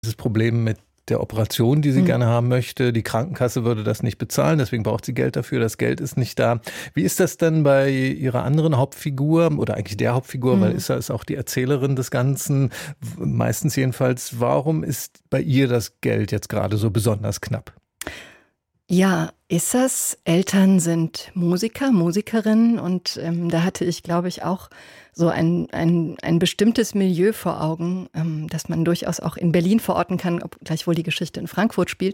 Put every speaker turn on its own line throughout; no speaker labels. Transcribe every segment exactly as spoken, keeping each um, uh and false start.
dieses Problem mit der Operation, die sie mhm. gerne haben möchte. Die Krankenkasse würde das nicht bezahlen, deswegen braucht sie Geld dafür. Das Geld ist nicht da. Wie ist das denn bei Ihrer anderen Hauptfigur oder eigentlich der Hauptfigur, mhm. weil Issa ist auch die Erzählerin des Ganzen, meistens jedenfalls. Warum ist bei ihr das Geld jetzt gerade so besonders knapp?
Ja, Issas Eltern sind Musiker, Musikerinnen und ähm, da hatte ich, glaube ich, auch so ein, ein, ein bestimmtes Milieu vor Augen, ähm, das man durchaus auch in Berlin verorten kann, obgleich wohl die Geschichte in Frankfurt spielt.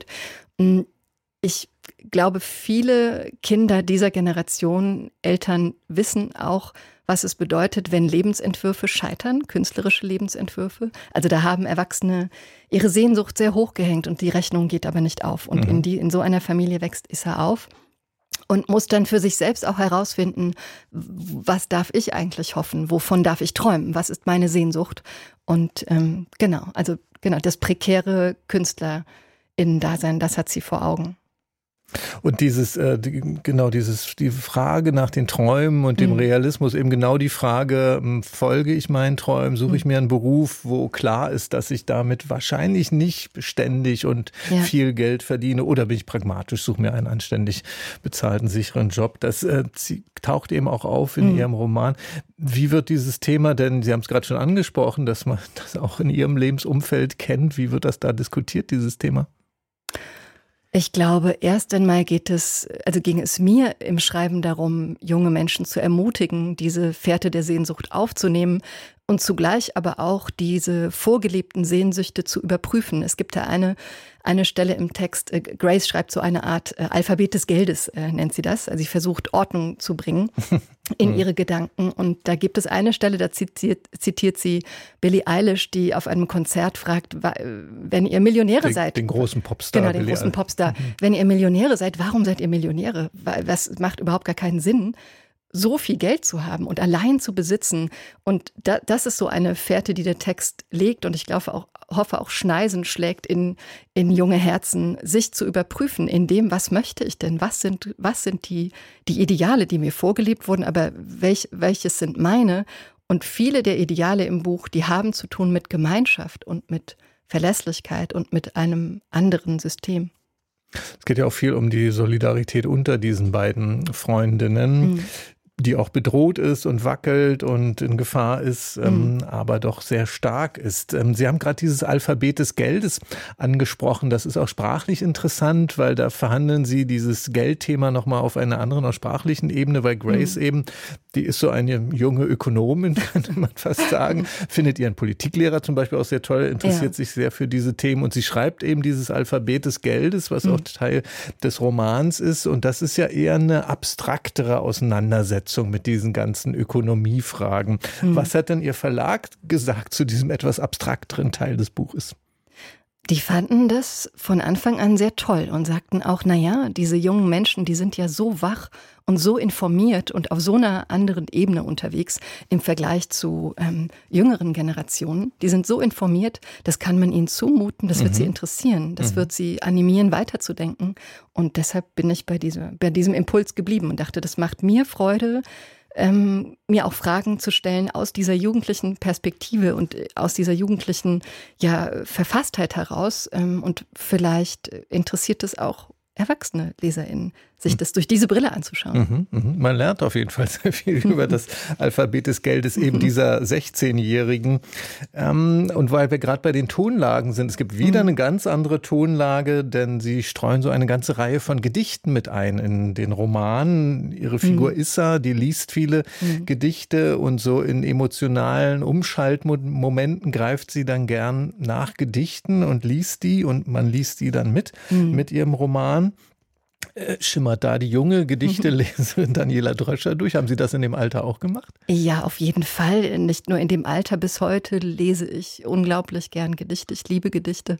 Ich glaube, viele Kinder dieser Generation, Eltern wissen auch, was es bedeutet, wenn Lebensentwürfe scheitern, künstlerische Lebensentwürfe. Also da haben Erwachsene ihre Sehnsucht sehr hoch gehängt und die Rechnung geht aber nicht auf. Und mhm. in, die, in so einer Familie wächst Issa auf und muss dann für sich selbst auch herausfinden, was darf ich eigentlich hoffen, wovon darf ich träumen, was ist meine Sehnsucht. Und ähm, genau, also genau das prekäre KünstlerInnen-Dasein, das hat sie vor Augen.
Und dieses, äh, die, genau, dieses, die Frage nach den Träumen und dem mhm. Realismus, eben genau die Frage, folge ich meinen Träumen, suche mhm. ich mir einen Beruf, wo klar ist, dass ich damit wahrscheinlich nicht beständig und ja. viel Geld verdiene, oder bin ich pragmatisch, suche mir einen anständig bezahlten, sicheren Job. Das äh, sie, taucht eben auch auf in mhm. Ihrem Roman. Wie wird dieses Thema denn, Sie haben es gerade schon angesprochen, dass man das auch in Ihrem Lebensumfeld kennt, wie wird das da diskutiert, dieses Thema?
Ich glaube, erst einmal geht es, also ging es mir im Schreiben darum, junge Menschen zu ermutigen, diese Fährte der Sehnsucht aufzunehmen und zugleich aber auch diese vorgelebten Sehnsüchte zu überprüfen. Es gibt da eine, eine Stelle im Text, äh, Grace schreibt so eine Art äh, Alphabet des Geldes, äh, nennt sie das. Also sie versucht Ordnung zu bringen in ihre Gedanken. Und da gibt es eine Stelle, da zitiert, zitiert sie Billie Eilish, die auf einem Konzert fragt, wenn ihr Millionäre
den,
seid.
Den großen Popstar.
Genau, den
Billie
großen Popstar. Mhm. Wenn ihr Millionäre seid, warum seid ihr Millionäre? Das macht überhaupt gar keinen Sinn, so viel Geld zu haben und allein zu besitzen. Und da, das ist so eine Fährte, die der Text legt und ich glaube auch, hoffe auch Schneisen schlägt in, in junge Herzen, sich zu überprüfen in dem, was möchte ich denn? Was sind, was sind die, die Ideale, die mir vorgelebt wurden, aber welch, welches sind meine? Und viele der Ideale im Buch, die haben zu tun mit Gemeinschaft und mit Verlässlichkeit und mit einem anderen System.
Es geht ja auch viel um die Solidarität unter diesen beiden Freundinnen. Mhm. Die auch bedroht ist und wackelt und in Gefahr ist, ähm, mhm. aber doch sehr stark ist. Ähm, Sie haben gerade dieses Alphabet des Geldes angesprochen. Das ist auch sprachlich interessant, weil da verhandeln Sie dieses Geldthema nochmal auf einer anderen, auch sprachlichen Ebene, weil Grace mhm. eben, die ist so eine junge Ökonomin, könnte man fast sagen, findet ihren Politiklehrer zum Beispiel auch sehr toll, interessiert ja. sich sehr für diese Themen und sie schreibt eben dieses Alphabet des Geldes, was mhm. auch Teil des Romans ist und das ist ja eher eine abstraktere Auseinandersetzung mit diesen ganzen Ökonomiefragen. Hm. Was hat denn Ihr Verlag gesagt zu diesem etwas abstrakteren Teil des Buches?
Die fanden das von Anfang an sehr toll und sagten auch, naja, diese jungen Menschen, die sind ja so wach und so informiert und auf so einer anderen Ebene unterwegs im Vergleich zu ähm, jüngeren Generationen. Die sind so informiert, das kann man ihnen zumuten, das wird mhm. sie interessieren, das mhm. wird sie animieren, weiterzudenken. Und deshalb bin ich bei, dieser, bei diesem Impuls geblieben und dachte, das macht mir Freude, Ähm, mir auch Fragen zu stellen aus dieser jugendlichen Perspektive und aus dieser jugendlichen ja, Verfasstheit heraus. Ähm, und vielleicht interessiert es auch erwachsene LeserInnen, sich das durch diese Brille anzuschauen.
Mhm, mhm. Man lernt auf jeden Fall sehr viel über das Alphabet des Geldes eben dieser sechzehnjährigen. Ähm, und weil wir gerade bei den Tonlagen sind, es gibt wieder mhm. eine ganz andere Tonlage, denn Sie streuen so eine ganze Reihe von Gedichten mit ein in den Roman. Ihre Figur mhm. Issa, die liest viele mhm. Gedichte und so in emotionalen Umschaltmomenten greift sie dann gern nach Gedichten und liest die und man liest die dann mit, mhm. mit ihrem Roman. Schimmert da die junge Gedichteleserin Daniela Dröscher durch? Haben Sie das in dem Alter auch gemacht?
Ja, auf jeden Fall. Nicht nur in dem Alter, bis heute lese ich unglaublich gern Gedichte. Ich liebe Gedichte.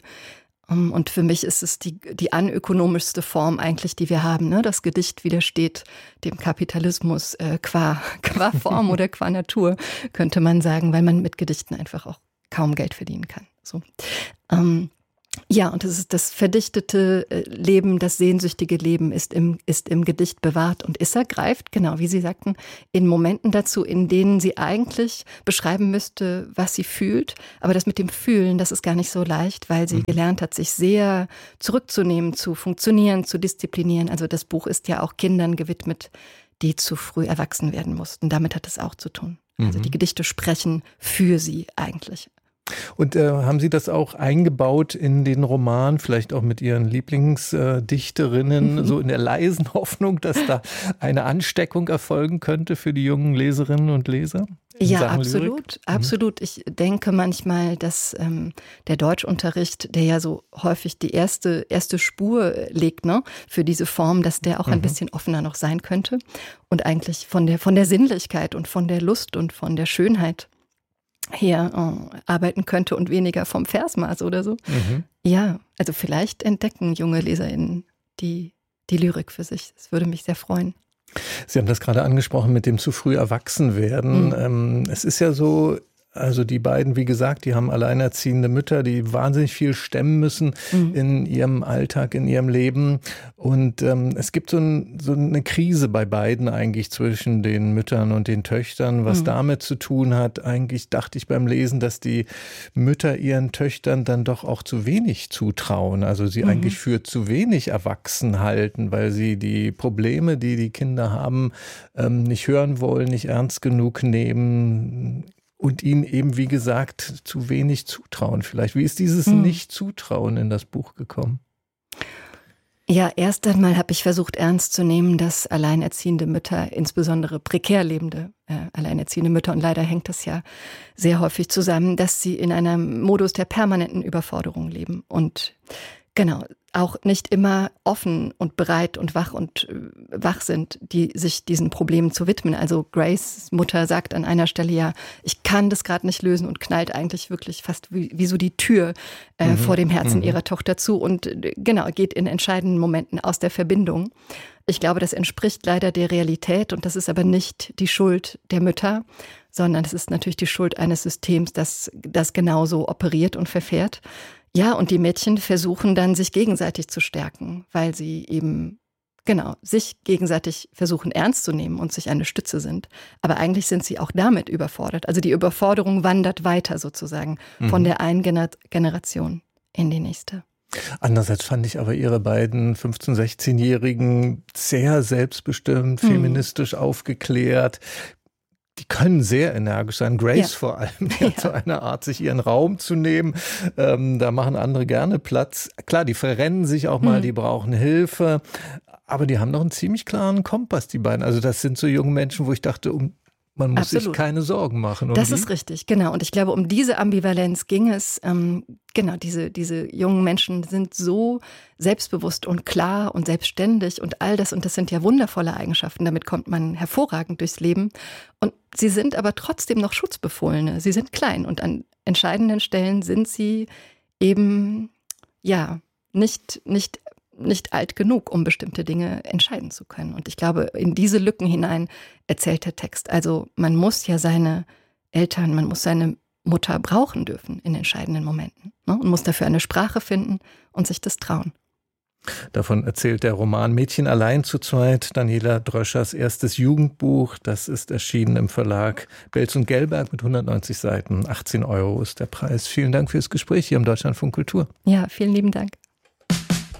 Und für mich ist es die, die anökonomischste Form eigentlich, die wir haben. Ne? Das Gedicht widersteht dem Kapitalismus äh, qua, qua Form oder qua Natur, könnte man sagen, weil man mit Gedichten einfach auch kaum Geld verdienen kann. So. Ähm, Ja, und das ist das verdichtete Leben, das sehnsüchtige Leben ist im, ist im Gedicht bewahrt. Und Issa greift, genau wie Sie sagten, in Momenten dazu, in denen sie eigentlich beschreiben müsste, was sie fühlt. Aber das mit dem Fühlen, das ist gar nicht so leicht, weil sie mhm. gelernt hat, sich sehr zurückzunehmen, zu funktionieren, zu disziplinieren. Also das Buch ist ja auch Kindern gewidmet, die zu früh erwachsen werden mussten. Damit hat es auch zu tun. Mhm. Also die Gedichte sprechen für sie eigentlich.
Und äh, haben Sie das auch eingebaut in den Roman, vielleicht auch mit Ihren Lieblingsdichterinnen, mhm. so in der leisen Hoffnung, dass da eine Ansteckung erfolgen könnte für die jungen Leserinnen und Leser?
Ja, absolut, Lyrik? absolut. Ich denke manchmal, dass ähm, der Deutschunterricht, der ja so häufig die erste, erste Spur legt, ne, für diese Form, dass der auch ein mhm. bisschen offener noch sein könnte und eigentlich von der, von der Sinnlichkeit und von der Lust und von der Schönheit her äh, arbeiten könnte und weniger vom Versmaß oder so. Mhm. Ja, also vielleicht entdecken junge LeserInnen die, die Lyrik für sich. Das würde mich sehr freuen.
Sie haben das gerade angesprochen mit dem zu früh erwachsen werden. Mhm. Ähm, es ist ja so, also die beiden, wie gesagt, die haben alleinerziehende Mütter, die wahnsinnig viel stemmen müssen mhm. in ihrem Alltag, in ihrem Leben. Und ähm, es gibt so, ein, so eine Krise bei beiden eigentlich zwischen den Müttern und den Töchtern, was mhm. damit zu tun hat. Eigentlich dachte ich beim Lesen, dass die Mütter ihren Töchtern dann doch auch zu wenig zutrauen. Also sie mhm. eigentlich für zu wenig erwachsen halten, weil sie die Probleme, die die Kinder haben, ähm, nicht hören wollen, nicht ernst genug nehmen. Und ihnen eben, wie gesagt, zu wenig zutrauen vielleicht. Wie ist dieses hm. Nicht-Zutrauen in das Buch gekommen?
Ja, erst einmal habe ich versucht ernst zu nehmen, dass alleinerziehende Mütter, insbesondere prekär lebende äh, alleinerziehende Mütter, und leider hängt das ja sehr häufig zusammen, dass sie in einem Modus der permanenten Überforderung leben und genau, auch nicht immer offen und bereit und wach und äh, wach sind, die sich diesen Problemen zu widmen. Also Grace Mutter sagt an einer Stelle ja, ich kann das gerade nicht lösen und knallt eigentlich wirklich fast wie, wie so die Tür äh, mhm. vor dem Herzen mhm. ihrer Tochter zu und äh, genau, geht in entscheidenden Momenten aus der Verbindung. Ich glaube, das entspricht leider der Realität und das ist aber nicht die Schuld der Mütter, sondern es ist natürlich die Schuld eines Systems, das, das genauso operiert und verfährt. Ja, und die Mädchen versuchen dann, sich gegenseitig zu stärken, weil sie eben, genau, sich gegenseitig versuchen ernst zu nehmen und sich eine Stütze sind. Aber eigentlich sind sie auch damit überfordert. Also die Überforderung wandert weiter sozusagen mhm. von der einen Gener- Generation in die nächste.
Andererseits fand ich aber ihre beiden fünfzehn-, sechzehnjährigen sehr selbstbestimmt, mhm. feministisch aufgeklärt. Die können sehr energisch sein. Grace ja. vor allem, die ja. hat so eine Art, sich ihren Raum zu nehmen. Ähm, da machen andere gerne Platz. Klar, die verrennen sich auch mal, mhm. die brauchen Hilfe. Aber die haben doch einen ziemlich klaren Kompass, die beiden. Also das sind so junge Menschen, wo ich dachte, um man muss Absolut. sich keine Sorgen machen. Um
das
die.
ist richtig, genau. Und ich glaube, um diese Ambivalenz ging es. Ähm, genau, diese, diese jungen Menschen sind so selbstbewusst und klar und selbstständig und all das. Und das sind ja wundervolle Eigenschaften. Damit kommt man hervorragend durchs Leben. Und sie sind aber trotzdem noch Schutzbefohlene. Sie sind klein und an entscheidenden Stellen sind sie eben, ja, nicht, nicht nicht alt genug, um bestimmte Dinge entscheiden zu können. Und ich glaube, in diese Lücken hinein erzählt der Text. Also man muss ja seine Eltern, man muss seine Mutter brauchen dürfen in entscheidenden Momenten, ne? Und muss dafür eine Sprache finden und sich das trauen.
Davon erzählt der Roman Mädchen allein zu zweit, Daniela Dröschers erstes Jugendbuch. Das ist erschienen im Verlag Belz und Gelberg mit hundertneunzig Seiten. achtzehn Euro ist der Preis. Vielen Dank fürs Gespräch hier im Deutschlandfunk Kultur.
Ja, vielen lieben Dank.